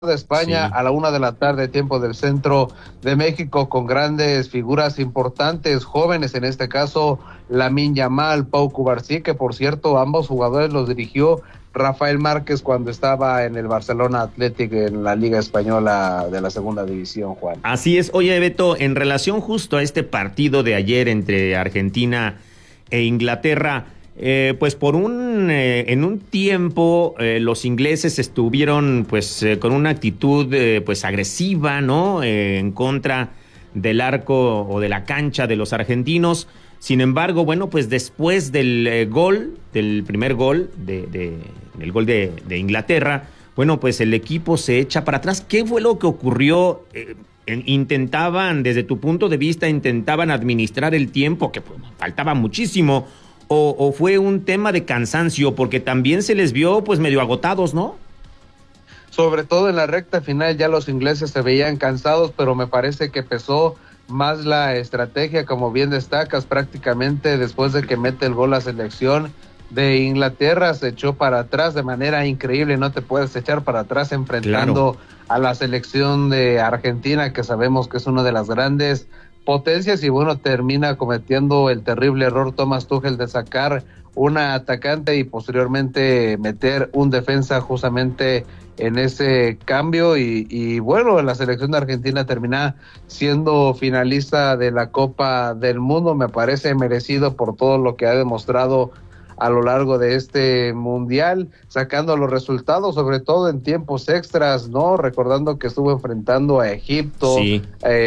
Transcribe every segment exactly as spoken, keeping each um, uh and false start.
de España Sí. a la una de la tarde, tiempo del centro de México, con grandes figuras importantes, jóvenes, en este caso Lamine Yamal, Pau Cubarsí, que por cierto ambos jugadores los dirigió Rafael Márquez cuando estaba en el Barcelona Athletic en la Liga Española de la Segunda División, Juan. Así es. Oye, Beto, en relación justo a este partido de ayer entre Argentina e Inglaterra, eh, pues por un eh, en un tiempo eh, los ingleses estuvieron pues eh, con una actitud eh, pues agresiva, ¿no? Eh, en contra del arco o de la cancha de los argentinos. Sin embargo, bueno, pues después del eh, gol, del primer gol, de, de, del gol de, de Inglaterra, bueno, pues el equipo se echa para atrás. ¿Qué fue lo que ocurrió? Eh, intentaban, desde tu punto de vista, intentaban administrar el tiempo, que pues, faltaba muchísimo, o, o fue un tema de cansancio, porque también se les vio pues medio agotados, ¿no? Sobre todo en la recta final ya los ingleses se veían cansados, pero me parece que pesó más la estrategia, como bien destacas. Prácticamente después de que mete el gol la selección de Inglaterra se echó para atrás de manera increíble. No te puedes echar para atrás enfrentando claro. a la selección de Argentina, que sabemos que es una de las grandes potencias, y bueno, termina cometiendo el terrible error Thomas Tuchel de sacar una atacante y posteriormente meter un defensa justamente en ese cambio, y, y bueno, la selección de Argentina termina siendo finalista de la Copa del Mundo. Me parece merecido por todo lo que ha demostrado a lo largo de este mundial, sacando los resultados, sobre todo en tiempos extras, ¿no? Recordando que estuvo enfrentando a Egipto, sí.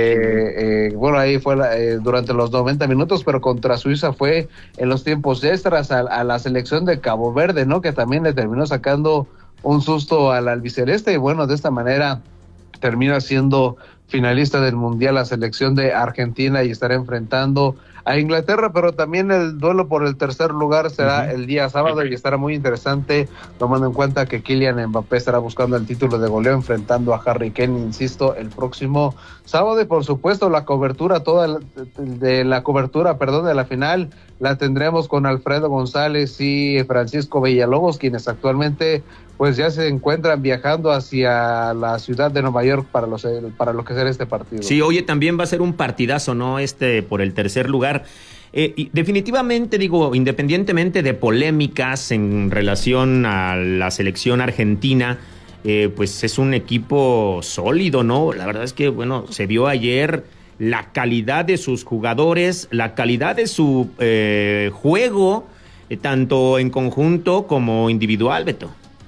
eh, eh, bueno, ahí fue la, eh, durante los noventa minutos, pero contra Suiza fue en los tiempos extras, a, a la selección de Cabo Verde, ¿no? Que también le terminó sacando un susto al albiceleste, y bueno, de esta manera termina siendo finalista del mundial la selección de Argentina y estará enfrentando a Inglaterra, pero también el duelo por el tercer lugar será uh-huh. el día sábado, y estará muy interesante, tomando en cuenta que Kylian Mbappé estará buscando el título de goleo enfrentando a Harry Kane, insisto, el próximo sábado. Y por supuesto la cobertura, toda la, de la cobertura, perdón, de la final la tendremos con Alfredo González y Francisco Villalobos, quienes actualmente pues ya se encuentran viajando hacia la ciudad de Nueva York para los para lo que será este partido. Sí, oye, también va a ser un partidazo, ¿no? Este por el tercer lugar. Eh, y definitivamente, digo, independientemente de polémicas en relación a la selección argentina, eh, pues es un equipo sólido, ¿no? La verdad es que, bueno, se vio ayer la calidad de sus jugadores, la calidad de su eh, juego, eh, tanto en conjunto como individual, Beto.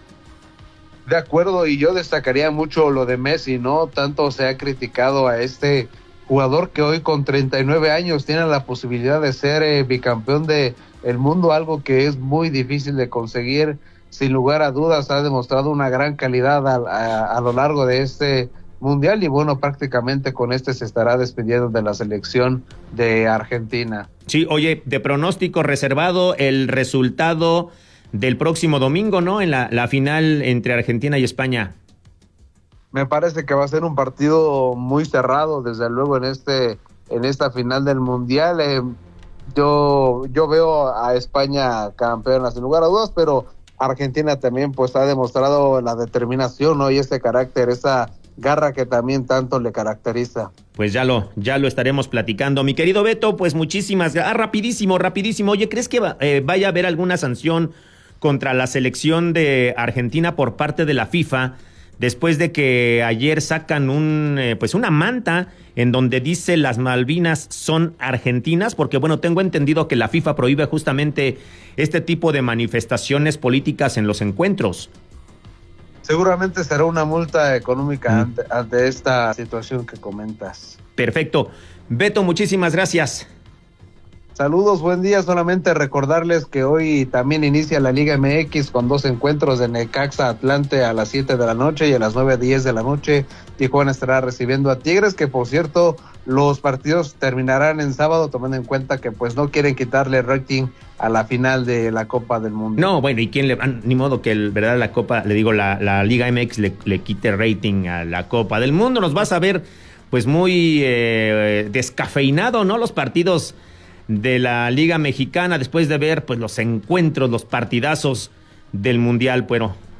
De acuerdo, y yo destacaría mucho lo de Messi, ¿no? Tanto se ha criticado a este jugador que hoy con treinta y nueve años tiene la posibilidad de ser eh, bicampeón de el mundo, algo que es muy difícil de conseguir. Sin lugar a dudas ha demostrado una gran calidad a, a, a lo largo de este mundial, y bueno, prácticamente con este se estará despidiendo de la selección de Argentina. Sí, oye, de pronóstico reservado, el resultado del próximo domingo, ¿no? En la, la final entre Argentina y España. Me parece que va a ser un partido muy cerrado, desde luego, en este en esta final del mundial. Eh, yo yo veo a España campeona sin lugar a dudas, pero Argentina también pues ha demostrado la determinación, ¿no? Y este carácter, esa garra que también tanto le caracteriza. Pues ya lo, ya lo estaremos platicando. Mi querido Beto, pues muchísimas gracias. Ah, rapidísimo, rapidísimo. Oye, ¿crees que va, eh, vaya a haber alguna sanción contra la selección de Argentina por parte de la FIFA, después de que ayer sacan un eh, pues una manta en donde dice las Malvinas son argentinas? Porque bueno, tengo entendido que la FIFA prohíbe justamente este tipo de manifestaciones políticas en los encuentros. Seguramente será una multa económica mm. ante, ante esta situación que comentas. Perfecto. Beto, muchísimas gracias. Saludos, buen día. Solamente recordarles que hoy también inicia la Liga M X con dos encuentros de Necaxa Atlante a las siete de la noche, y a las nueve diez de la noche Tijuana estará recibiendo a Tigres, que por cierto los partidos terminarán en sábado, tomando en cuenta que pues no quieren quitarle rating a la final de la Copa del Mundo. No, bueno, y quién le ni modo que el, verdad la Copa, le digo, la, la Liga M X le, le quite rating a la Copa del Mundo. Nos vas a ver pues muy eh, descafeinado, ¿no? Los partidos de la Liga Mexicana, después de ver pues los encuentros, los partidazos del Mundial, pero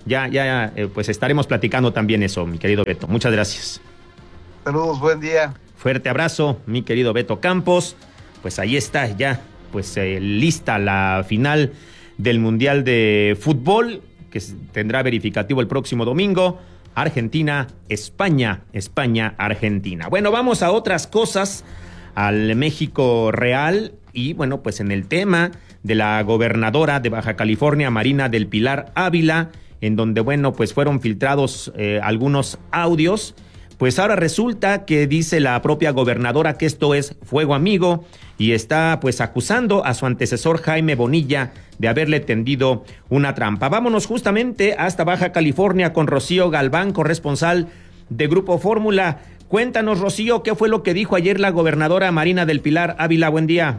Ya, ya, eh, pues estaremos platicando también eso, mi querido Beto. Muchas gracias. Saludos, buen día. Fuerte abrazo, mi querido Beto Campos. Pues ahí está ya, pues eh, lista la final del Mundial de Fútbol, que tendrá verificativo el próximo domingo. Argentina, España, España, Argentina. Bueno, vamos a otras cosas, al México real, y bueno, pues en el tema de la gobernadora de Baja California, Marina del Pilar Ávila, en donde, bueno, pues fueron filtrados eh, algunos audios. Pues ahora resulta que dice la propia gobernadora que esto es fuego amigo y está pues acusando a su antecesor Jaime Bonilla de haberle tendido una trampa. Vámonos justamente hasta Baja California con Rocío Galván, corresponsal de Grupo Fórmula. Cuéntanos, Rocío, ¿qué fue lo que dijo ayer la gobernadora Marina del Pilar Ávila? Buen día.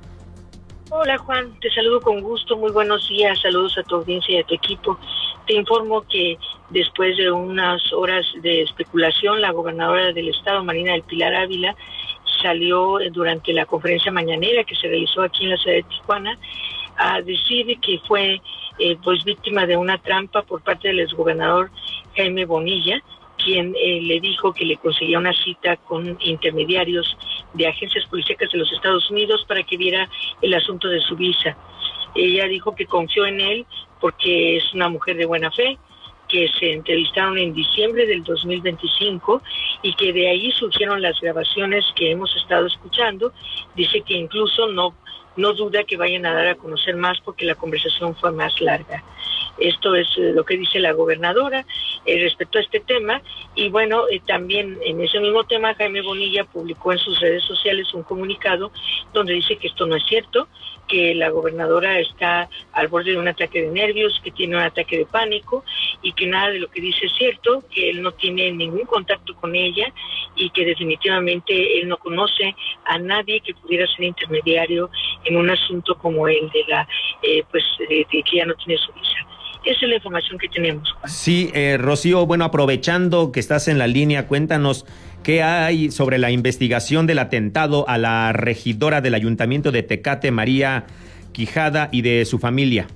Hola Juan, te saludo con gusto, muy buenos días, saludos a tu audiencia y a tu equipo. Te informo que después de unas horas de especulación, la gobernadora del estado, Marina del Pilar Ávila, salió durante la conferencia mañanera que se realizó aquí en la ciudad de Tijuana a decir que fue eh, pues víctima de una trampa por parte del exgobernador Jaime Bonilla, quien eh, le dijo que le conseguía una cita con intermediarios de agencias policíacas de los Estados Unidos para que viera el asunto de su visa. Ella dijo que confió en él porque es una mujer de buena fe, que se entrevistaron en diciembre del dos mil veinticinco y que de ahí surgieron las grabaciones que hemos estado escuchando. Dice que incluso no, no duda que vayan a dar a conocer más porque la conversación fue más larga. Esto es lo que dice la gobernadora eh, respecto a este tema. Y bueno, eh, también en ese mismo tema Jaime Bonilla publicó en sus redes sociales un comunicado donde dice que esto no es cierto, que la gobernadora está al borde de un ataque de nervios, que tiene un ataque de pánico y que nada de lo que dice es cierto, que él no tiene ningún contacto con ella y que definitivamente él no conoce a nadie que pudiera ser intermediario en un asunto como el de la eh, pues de, de que ya no tiene su visa. Esa es la información que tenemos, Juan. Sí, eh, Rocío, bueno, aprovechando que estás en la línea, cuéntanos qué hay sobre la investigación del atentado a la regidora del Ayuntamiento de Tecate, María Quijada, y de su familia.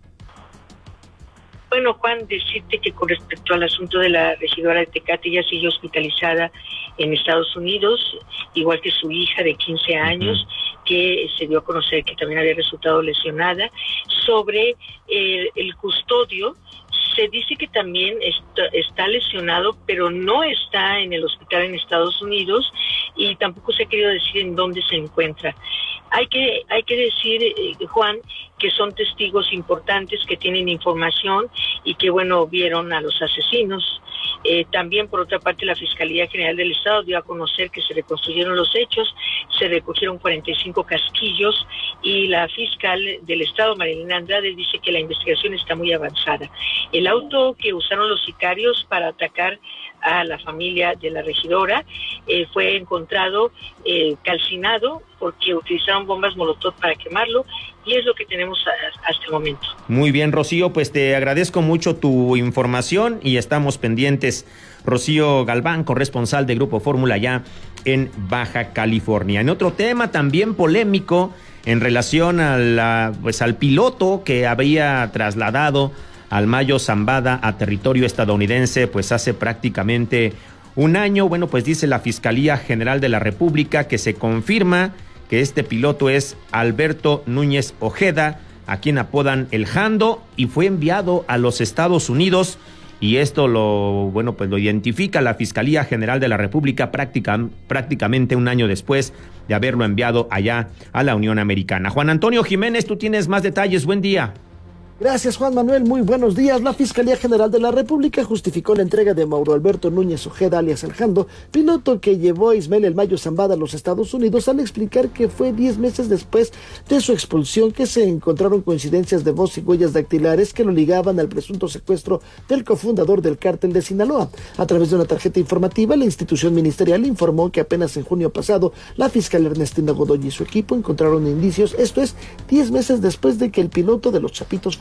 Bueno, Juan, decirte que con respecto al asunto de la regidora de Tecate, ella sigue hospitalizada en Estados Unidos, igual que su hija de quince años, uh-huh. que se dio a conocer que también había resultado lesionada. Sobre el, el custodio, se dice que también está, está lesionado, pero no está en el hospital en Estados Unidos y tampoco se ha querido decir en dónde se encuentra. Hay que, hay que decir, eh, Juan, que son testigos importantes que tienen información y que, bueno, vieron a los asesinos. Eh, también, por otra parte, la Fiscalía General del Estado dio a conocer que se reconstruyeron los hechos, se recogieron cuarenta y cinco casquillos y la fiscal del Estado, Marilena Andrade, dice que la investigación está muy avanzada. El auto que usaron los sicarios para atacar a la familia de la regidora eh, fue encontrado eh, calcinado porque utilizaron bombas molotov para quemarlo y es lo que tenemos a, hasta el momento. Muy bien, Rocío, pues te agradezco mucho tu información y estamos pendientes. Rocío Galván, corresponsal de Grupo Fórmula ya en Baja California. En otro tema también polémico en relación a la, pues, al piloto que había trasladado al Mayo Zambada a territorio estadounidense, pues hace prácticamente un año. Bueno, pues dice la Fiscalía General de la República que se confirma que este piloto es Alberto Núñez Ojeda, a quien apodan El Jando, y fue enviado a los Estados Unidos, y esto lo, bueno, pues lo identifica la Fiscalía General de la República práctica, prácticamente un año después de haberlo enviado allá a la Unión Americana. Juan Antonio Jiménez, tú tienes más detalles, buen día. Gracias, Juan Manuel, muy buenos días. La Fiscalía General de la República justificó la entrega de Mauro Alberto Núñez Ojeda, alias El Jando, piloto que llevó a Ismael El Mayo Zambada a los Estados Unidos, al explicar que fue diez meses después de su expulsión que se encontraron coincidencias de voz y huellas dactilares que lo ligaban al presunto secuestro del cofundador del cártel de Sinaloa. A través de una tarjeta informativa, la institución ministerial informó que apenas en junio pasado, la fiscal Ernestina Godoy y su equipo encontraron indicios, esto es, diez meses después de que el piloto de los Chapitos fuera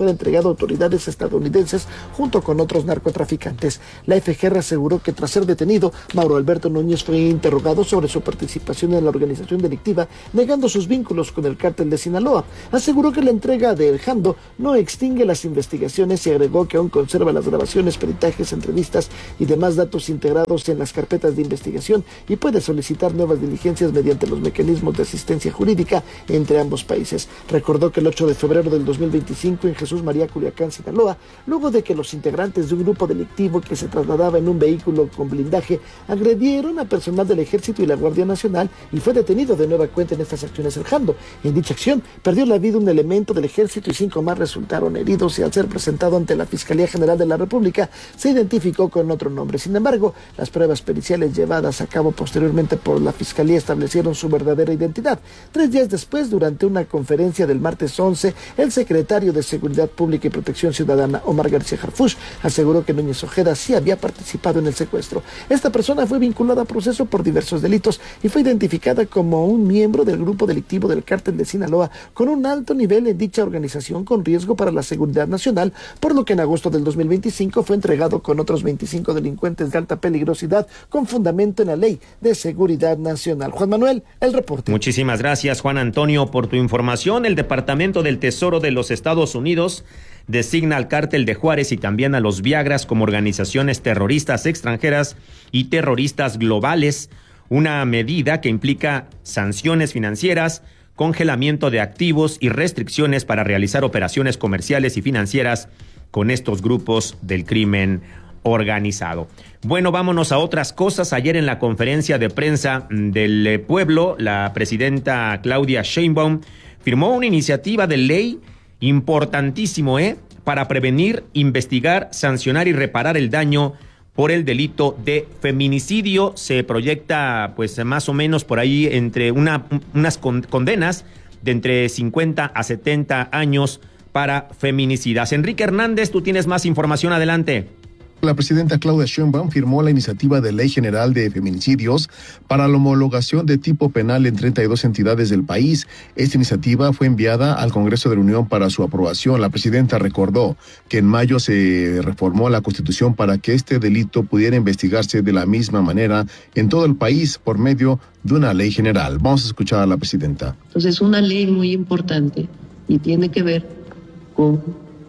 ser entregado a autoridades estadounidenses junto con otros narcotraficantes. La F G R aseguró que tras ser detenido, Mauro Alberto Núñez fue interrogado sobre su participación en la organización delictiva, negando sus vínculos con el cártel de Sinaloa. Aseguró que la entrega de El Jando no extingue las investigaciones y agregó que aún conserva las grabaciones, peritajes, entrevistas y demás datos integrados en las carpetas de investigación y puede solicitar nuevas diligencias mediante los mecanismos de asistencia jurídica entre ambos países. Recordó que el ocho de febrero del dos mil veinticinco en Jesús María, Culiacán, Sinaloa, luego de que los integrantes de un grupo delictivo que se trasladaba en un vehículo con blindaje agredieron a personal del Ejército y la Guardia Nacional y fue detenido de nueva cuenta en estas acciones El Jando. En dicha acción perdió la vida un elemento del Ejército y cinco más resultaron heridos y al ser presentado ante la Fiscalía General de la República se identificó con otro nombre. Sin embargo, las pruebas periciales llevadas a cabo posteriormente por la Fiscalía establecieron su verdadera identidad. Tres días después, durante una conferencia del martes once, el secretario de Seguridad Pública y Protección Ciudadana, Omar García Harfuch, aseguró que Núñez Ojeda sí había participado en el secuestro. Esta persona fue vinculada a proceso por diversos delitos y fue identificada como un miembro del grupo delictivo del cártel de Sinaloa con un alto nivel en dicha organización con riesgo para la seguridad nacional, por lo que en agosto del dos mil veinticinco fue entregado con otros veinticinco delincuentes de alta peligrosidad con fundamento en la Ley de Seguridad Nacional. Juan Manuel, el reporte. Muchísimas gracias, Juan Antonio, por tu información. El Departamento del Tesoro de los Estados Unidos designa al Cártel de Juárez y también a los Viagras como organizaciones terroristas extranjeras y terroristas globales, una medida que implica sanciones financieras, congelamiento de activos y restricciones para realizar operaciones comerciales y financieras con estos grupos del crimen organizado. Bueno, vámonos a otras cosas. Ayer en la conferencia de prensa del pueblo, la presidenta Claudia Sheinbaum firmó una iniciativa de ley importantísimo, ¿eh? para prevenir, investigar, sancionar y reparar el daño por el delito de feminicidio. Se proyecta, pues, más o menos por ahí entre una, unas condenas de entre cincuenta a setenta años para feminicidas. Enrique Hernández, tú tienes más información, adelante. La presidenta Claudia Sheinbaum firmó la iniciativa de Ley General de Feminicidios para la homologación de tipo penal en treinta y dos entidades del país. Esta iniciativa fue enviada al Congreso de la Unión para su aprobación. La presidenta recordó que en mayo se reformó la Constitución para que este delito pudiera investigarse de la misma manera en todo el país por medio de una ley general. Vamos a escuchar a la presidenta. Entonces, una ley muy importante y tiene que ver con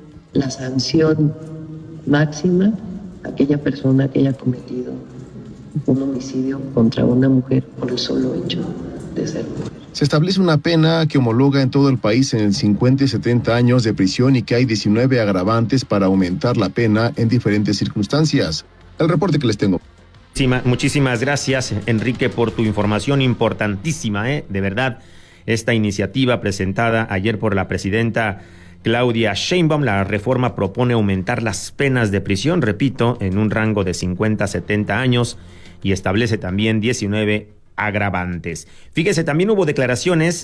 la sanción máxima aquella persona que haya cometido un homicidio contra una mujer por el solo hecho de ser mujer. Se establece una pena que homologa en todo el país en cincuenta y setenta años de prisión y que hay diecinueve agravantes para aumentar la pena en diferentes circunstancias. El reporte que les tengo. Muchísimas gracias, Enrique, por tu información importantísima, ¿eh? De verdad, esta iniciativa presentada ayer por la presidenta Claudia Sheinbaum, la reforma propone aumentar las penas de prisión, repito, en un rango de cincuenta a setenta años y establece también diecinueve agravantes. Fíjese, también hubo declaraciones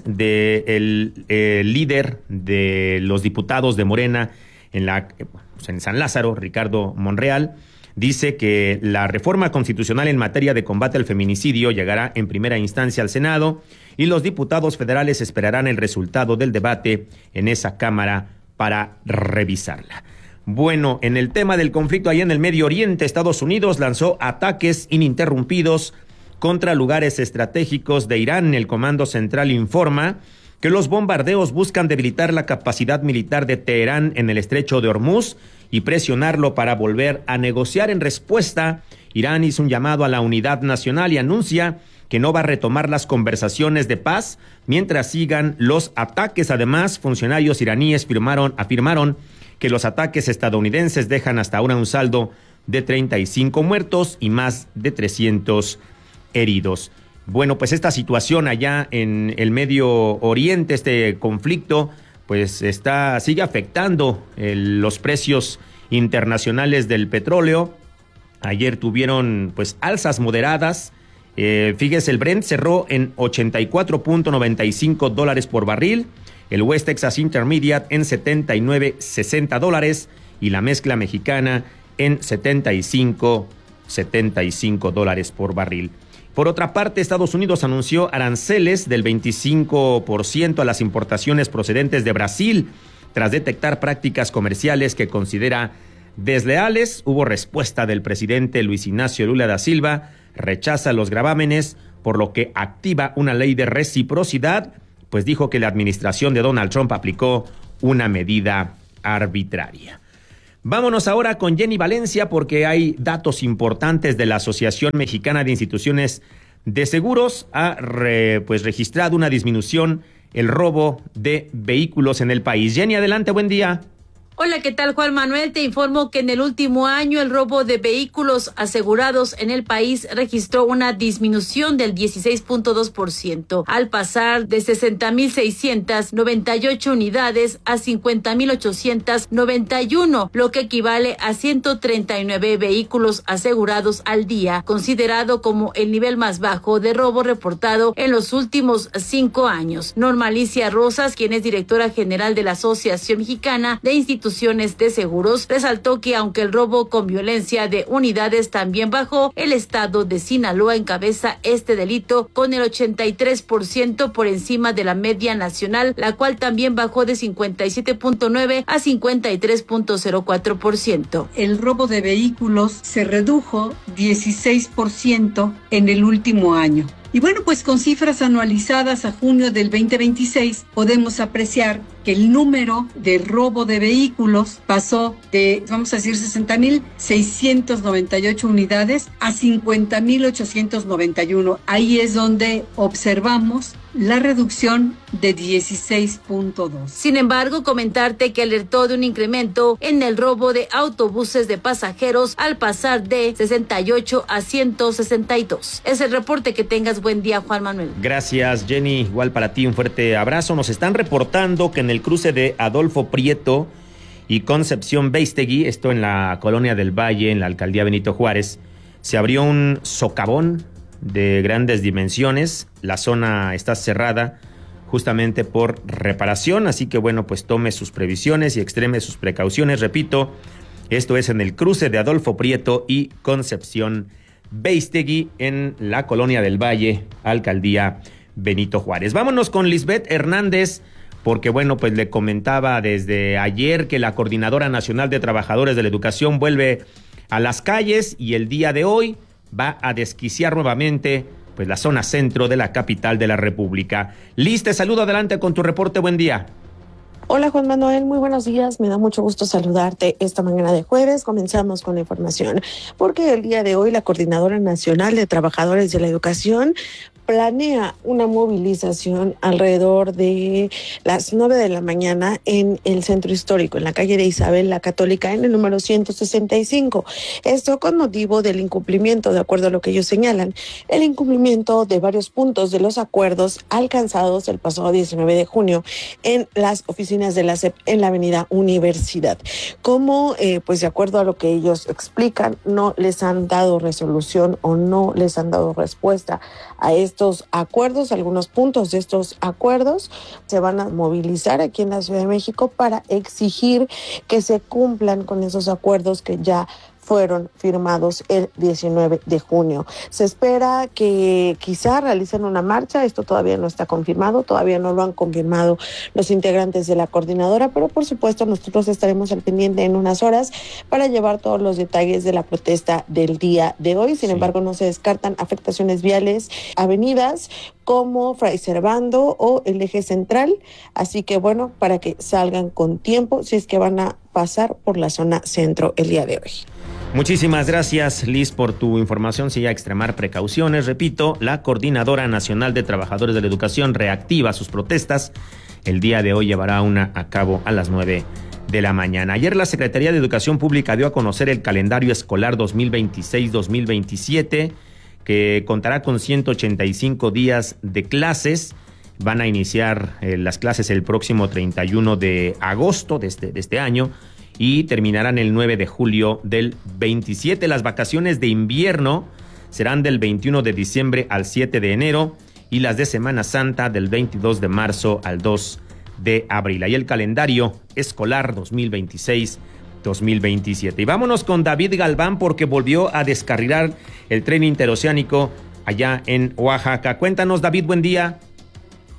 del de líder de los diputados de Morena en, la, pues en San Lázaro, Ricardo Monreal. Dice que la reforma constitucional en materia de combate al feminicidio llegará en primera instancia al Senado y los diputados federales esperarán el resultado del debate en esa Cámara para revisarla. Bueno, en el tema del conflicto allá en el Medio Oriente, Estados Unidos lanzó ataques ininterrumpidos contra lugares estratégicos de Irán. El Comando Central informa que los bombardeos buscan debilitar la capacidad militar de Teherán en el estrecho de Hormuz y presionarlo para volver a negociar. En respuesta, Irán hizo un llamado a la unidad nacional y anuncia que no va a retomar las conversaciones de paz mientras sigan los ataques. Además, funcionarios iraníes firmaron, afirmaron que los ataques estadounidenses dejan hasta ahora un saldo de treinta y cinco muertos y más de trescientos heridos. Bueno, pues esta situación allá en el Medio Oriente, este conflicto, pues está sigue afectando el, los precios internacionales del petróleo. Ayer tuvieron pues alzas moderadas. Eh, fíjese, el Brent cerró en ochenta y cuatro punto noventa y cinco dólares por barril, el West Texas Intermediate en setenta y nueve punto sesenta dólares y la mezcla mexicana en setenta y cinco dólares por barril. Por otra parte, Estados Unidos anunció aranceles del veinticinco por ciento a las importaciones procedentes de Brasil tras detectar prácticas comerciales que considera desleales. Hubo respuesta del presidente Luis Ignacio Lula da Silva, rechaza los gravámenes, por lo que activa una ley de reciprocidad, pues dijo que la administración de Donald Trump aplicó una medida arbitraria. Vámonos ahora con Jenny Valencia porque hay datos importantes de la Asociación Mexicana de Instituciones de Seguros. Ha re, pues registrado una disminución el robo de vehículos en el país. Jenny, adelante, buen día. Hola, ¿qué tal, Juan Manuel? Te informo que en el último año el robo de vehículos asegurados en el país registró una disminución del dieciséis punto dos por ciento, al pasar de sesenta mil seiscientas noventa y ocho unidades a cincuenta mil ochocientos noventa y uno, lo que equivale a ciento treinta y nueve vehículos asegurados al día, considerado como el nivel más bajo de robo reportado en los últimos cinco años. Norma Alicia Rosas, quien es directora general de la Asociación Mexicana de Instituciones de Seguros, resaltó que aunque el robo con violencia de unidades también bajó, el estado de Sinaloa encabeza este delito con el ochenta y tres por ciento por encima de la media nacional, la cual también bajó de cincuenta y siete punto nueve a cincuenta y tres punto cero cuatro por ciento. El robo de vehículos se redujo dieciséis por ciento en el último año. Y bueno, pues con cifras anualizadas a junio del veinte veintiséis podemos apreciar que el número de robo de vehículos pasó de, vamos a decir, sesenta mil seiscientos noventa y ocho unidades a cincuenta mil ochocientos noventa y uno. Ahí es donde observamos la reducción de dieciséis punto dos. Sin embargo, comentarte que alertó de un incremento en el robo de autobuses de pasajeros al pasar de sesenta y ocho a ciento sesenta y dos. Es el reporte. Que tengas buen día, Juan Manuel. Gracias, Jenny. Igual para ti, un fuerte abrazo. Nos están reportando que en el cruce de Adolfo Prieto y Concepción Beistegui, esto en la Colonia del Valle, en la alcaldía Benito Juárez, se abrió un socavón de grandes dimensiones. La zona está cerrada justamente por reparación, así que bueno, pues tome sus previsiones y extreme sus precauciones. Repito, esto es en el cruce de Adolfo Prieto y Concepción Beistegui en la Colonia del Valle, alcaldía Benito Juárez. Vámonos con Lisbeth Hernández, porque bueno, pues le comentaba desde ayer que la Coordinadora Nacional de Trabajadores de la Educación vuelve a las calles y el día de hoy va a desquiciar nuevamente pues la zona centro de la capital de la República. Liz, te saludo, adelante con tu reporte, buen día. Hola Juan Manuel, muy buenos días, me da mucho gusto saludarte esta mañana de jueves. Comenzamos con la información, porque el día de hoy la Coordinadora Nacional de Trabajadores de la Educación planea una movilización alrededor de las nueve de la mañana en el centro histórico, en la calle de Isabel la Católica, en el número ciento sesenta y cinco. Esto con motivo del incumplimiento, de acuerdo a lo que ellos señalan, el incumplimiento de varios puntos de los acuerdos alcanzados el pasado diecinueve de junio en las oficinas de la S E P en la avenida Universidad. Como, eh, pues de acuerdo a lo que ellos explican, no les han dado resolución o no les han dado respuesta a esto. Estos acuerdos, algunos puntos de estos acuerdos se van a movilizar aquí en la Ciudad de México para exigir que se cumplan con esos acuerdos que ya fueron firmados el diecinueve de junio. Se espera que quizá realicen una marcha, esto todavía no está confirmado, todavía no lo han confirmado los integrantes de la coordinadora, pero por supuesto nosotros estaremos al pendiente en unas horas para llevar todos los detalles de la protesta del día de hoy. Sin sí. embargo, no se descartan afectaciones viales, avenidas como Fray Servando o el eje central, así que bueno, para que salgan con tiempo si es que van a pasar por la zona centro el día de hoy. Muchísimas gracias, Liz, por tu información. Sí, a extremar precauciones. Repito, la Coordinadora Nacional de Trabajadores de la Educación reactiva sus protestas. El día de hoy llevará una a cabo a las nueve de la mañana. Ayer la Secretaría de Educación Pública dio a conocer el calendario escolar dos mil veintiséis dos mil veintisiete, que contará con ciento ochenta y cinco días de clases. Van a iniciar eh, las clases el próximo treinta y uno de agosto de este, de este año y terminarán el nueve de julio del veintisiete. Las vacaciones de invierno serán del veintiuno de diciembre al siete de enero y las de Semana Santa del veintidós de marzo al dos de abril. Ahí el calendario escolar dos mil veintiséis dos mil veintisiete. Y vámonos con David Galván, porque volvió a descarrilar el tren interoceánico allá en Oaxaca. Cuéntanos, David, buen día.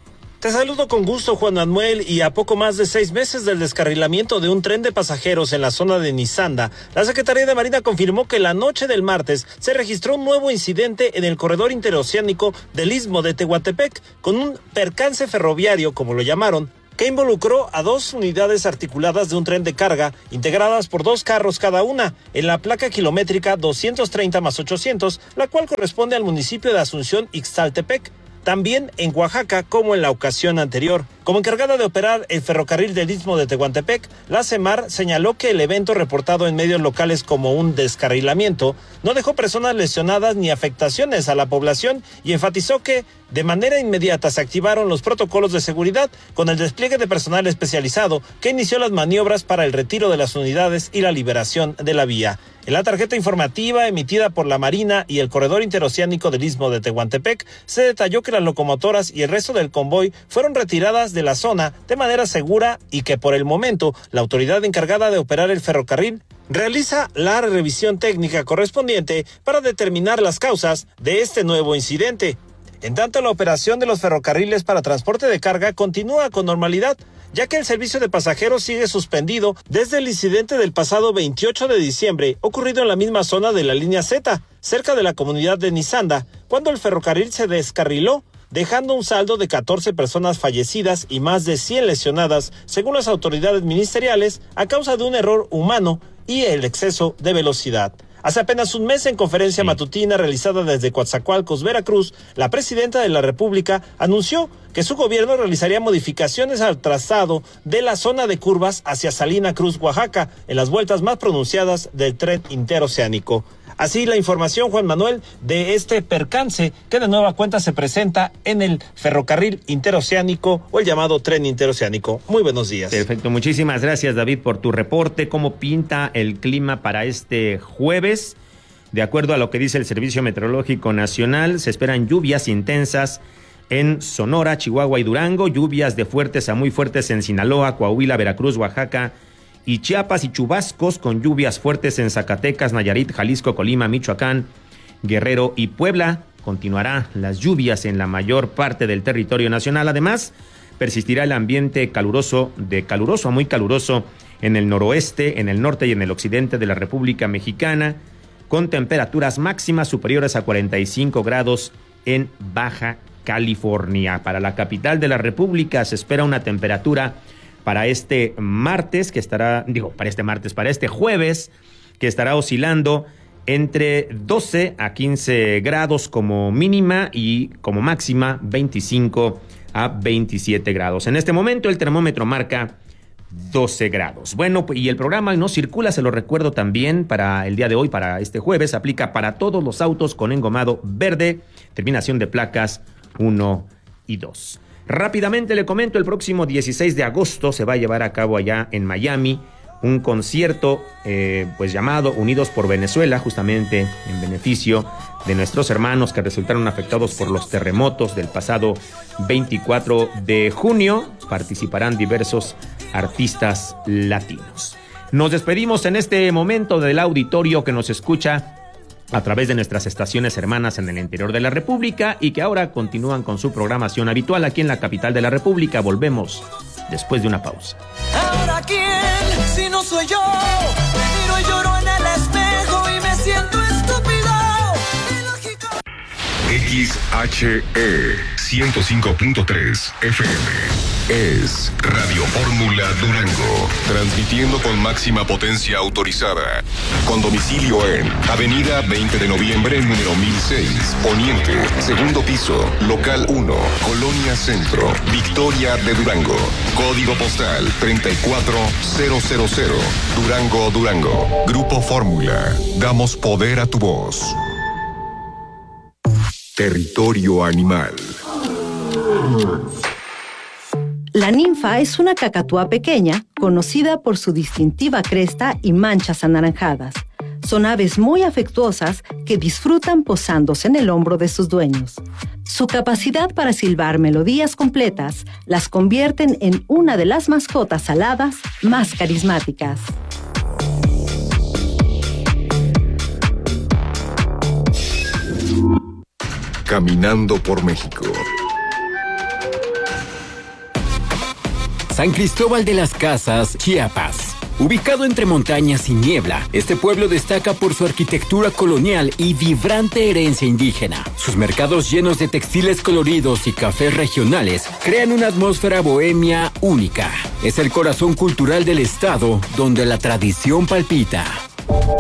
Te saludo con gusto, Juan Manuel, y a poco más de seis meses del descarrilamiento de un tren de pasajeros en la zona de Nisanda, la Secretaría de Marina confirmó que la noche del martes se registró un nuevo incidente en el corredor interoceánico del Istmo de Tehuantepec, con un percance ferroviario, como lo llamaron, que involucró a dos unidades articuladas de un tren de carga, integradas por dos carros cada una, en la placa kilométrica doscientos treinta más ochocientos, la cual corresponde al municipio de Asunción Ixtaltepec, también en Oaxaca como en la ocasión anterior. Como encargada de operar el ferrocarril del Istmo de Tehuantepec, la CEMAR señaló que el evento reportado en medios locales como un descarrilamiento no dejó personas lesionadas ni afectaciones a la población y enfatizó que de manera inmediata se activaron los protocolos de seguridad con el despliegue de personal especializado que inició las maniobras para el retiro de las unidades y la liberación de la vía. En la tarjeta informativa emitida por la Marina y el corredor interoceánico del Istmo de Tehuantepec se detalló que las locomotoras y el resto del convoy fueron retiradas de la zona de manera segura y que por el momento la autoridad encargada de operar el ferrocarril realiza la revisión técnica correspondiente para determinar las causas de este nuevo incidente. En tanto, la operación de los ferrocarriles para transporte de carga continúa con normalidad, ya que el servicio de pasajeros sigue suspendido desde el incidente del pasado veintiocho de diciembre, ocurrido en la misma zona de la línea Z, cerca de la comunidad de Nisanda, cuando el ferrocarril se descarriló, dejando un saldo de catorce personas fallecidas y más de cien lesionadas, según las autoridades ministeriales, a causa de un error humano y el exceso de velocidad. Hace apenas un mes, en conferencia sí. matutina realizada desde Coatzacoalcos, Veracruz, la presidenta de la República anunció que su gobierno realizaría modificaciones al trazado de la zona de curvas hacia Salina Cruz, Oaxaca, en las vueltas más pronunciadas del tren interoceánico. Así la información, Juan Manuel, de este percance que de nueva cuenta se presenta en el ferrocarril interoceánico o el llamado tren interoceánico. Muy buenos días. Perfecto, muchísimas gracias, David, por tu reporte. ¿Cómo pinta el clima para este jueves? De acuerdo a lo que dice el Servicio Meteorológico Nacional, se esperan lluvias intensas en Sonora, Chihuahua y Durango, lluvias de fuertes a muy fuertes en Sinaloa, Coahuila, Veracruz, Oaxaca y Chiapas, y chubascos con lluvias fuertes en Zacatecas, Nayarit, Jalisco, Colima, Michoacán, Guerrero y Puebla. Continuará las lluvias en la mayor parte del territorio nacional. Además, persistirá el ambiente caluroso, de caluroso a muy caluroso en el noroeste, en el norte y en el occidente de la República Mexicana, con temperaturas máximas superiores a cuarenta y cinco grados en Baja California. Para la capital de la República se espera una temperatura para este martes, que estará, digo, para este martes, para este jueves, que estará oscilando entre doce a quince grados como mínima y como máxima veinticinco a veintisiete grados. En este momento el termómetro marca doce grados. Bueno, y el programa No Circula, se lo recuerdo también, para el día de hoy, para este jueves, aplica para todos los autos con engomado verde, terminación de placas uno y dos. Rápidamente le comento, el próximo dieciséis de agosto se va a llevar a cabo allá en Miami un concierto eh, pues llamado Unidos por Venezuela, justamente en beneficio de nuestros hermanos que resultaron afectados por los terremotos del pasado veinticuatro de junio. Participarán diversos artistas latinos. Nos despedimos en este momento del auditorio que nos escucha a través de nuestras estaciones hermanas en el interior de la República y que ahora continúan con su programación habitual aquí en la capital de la República. Volvemos después de una pausa. ¿Ahora quién? Si no soy yo, me miro y lloro en el espejo y me siento estúpido. X H E ciento cinco punto tres F M es Radio Fórmula Durango, transmitiendo con máxima potencia autorizada, con domicilio en Avenida veinte de noviembre, número mil seis, Poniente, segundo piso, local uno, Colonia Centro, Victoria de Durango, código postal treinta y cuatro mil, Durango, Durango. Grupo Fórmula, damos poder a tu voz. Territorio animal. La ninfa es una cacatúa pequeña, conocida por su distintiva cresta y manchas anaranjadas. Son aves muy afectuosas que disfrutan posándose en el hombro de sus dueños. Su capacidad para silbar melodías completas las convierten en una de las mascotas aladas más carismáticas. Caminando por México. San Cristóbal de las Casas, Chiapas. Ubicado entre montañas y niebla, este pueblo destaca por su arquitectura colonial y vibrante herencia indígena. Sus mercados llenos de textiles coloridos y cafés regionales crean una atmósfera bohemia única. Es el corazón cultural del estado donde la tradición palpita.